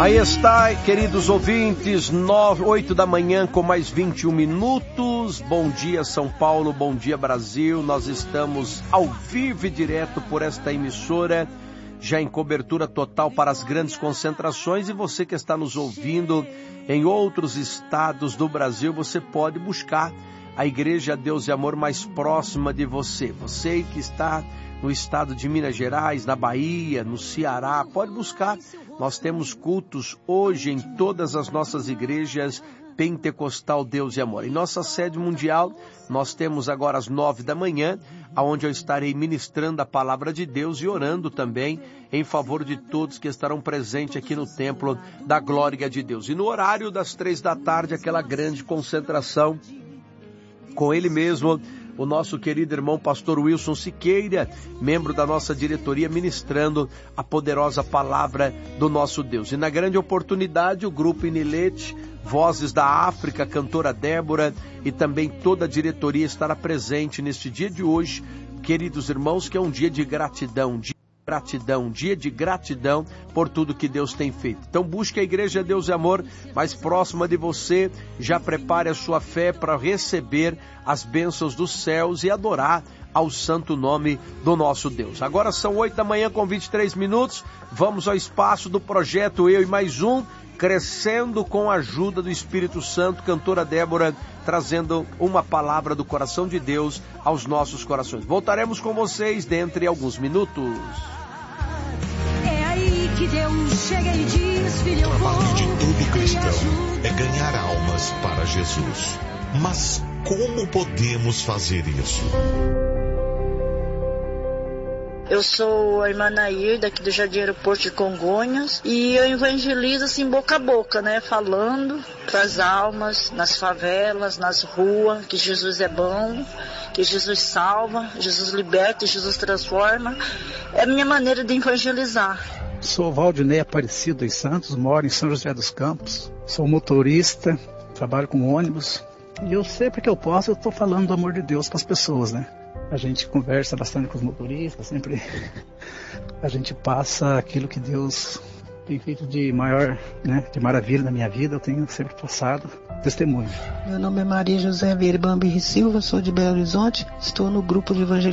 Aí está, queridos ouvintes, 8 da manhã com mais 21 minutos. Bom dia, São Paulo, bom dia, Brasil. Nós estamos ao vivo e direto por esta emissora, já em cobertura total para as grandes concentrações. E você que está nos ouvindo em outros estados do Brasil, você pode buscar a Igreja Deus e Amor mais próxima de você. Você que está no estado de Minas Gerais, na Bahia, no Ceará, pode buscar. Nós temos cultos hoje em todas as nossas igrejas Pentecostal Deus e Amor. Em nossa sede mundial, nós temos agora às 9 da manhã, onde eu estarei ministrando a palavra de Deus e orando também em favor de todos que estarão presentes aqui no Templo da Glória de Deus. E no horário das 3 da tarde, aquela grande concentração com ele mesmo, o nosso querido irmão pastor Wilson Siqueira, membro da nossa diretoria, ministrando a poderosa palavra do nosso Deus. E na grande oportunidade, o grupo Inilete, Vozes da África, cantora Débora e também toda a diretoria estará presente neste dia de hoje, queridos irmãos, que é um dia de gratidão, dia de gratidão por tudo que Deus tem feito. Então busque a Igreja Deus e Amor mais próxima de você, já prepare a sua fé para receber as bênçãos dos céus e adorar ao santo nome do nosso Deus. Agora são 8 da manhã com 23 minutos, vamos ao espaço do projeto Eu e Mais Um, crescendo com a ajuda do Espírito Santo, cantora Débora, trazendo uma palavra do coração de Deus aos nossos corações. Voltaremos com vocês dentro de alguns minutos. É aí que Deus chega e diz, filho, o trabalho de todo cristão é ganhar almas para Jesus. Mas como podemos fazer isso? Eu sou a irmã Nair, daqui do Jardim Aeroporto de Congonhas, e eu evangelizo assim boca a boca, né? Falando para as almas, nas favelas, nas ruas, que Jesus é bom, que Jesus salva, Jesus liberta, Jesus transforma. É a minha maneira de evangelizar. Sou Valdinei Aparecido dos Santos, moro em São José dos Campos, sou motorista, trabalho com ônibus, e eu sempre que eu posso, eu estou falando do amor de Deus para as pessoas, né? A gente conversa bastante com os motoristas, sempre a gente passa aquilo que Deus tem feito de maior, né, de maravilha na minha vida, eu tenho sempre passado testemunho. Meu nome é Maria José Vieira Bambi Silva, sou de Belo Horizonte, estou no grupo de evangelismo